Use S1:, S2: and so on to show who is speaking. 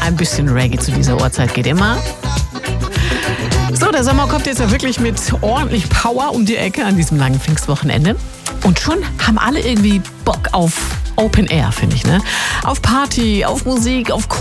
S1: Ein bisschen Reggae zu dieser Uhrzeit geht immer. So, der Sommer kommt jetzt ja wirklich mit ordentlich Power um die Ecke an diesem langen Pfingstwochenende. Und schon haben alle irgendwie Bock auf Open Air, finde ich, ne? Auf Party, auf Musik, auf